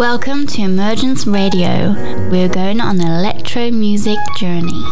Welcome to Emergence Radio. We're going on an electro music journey.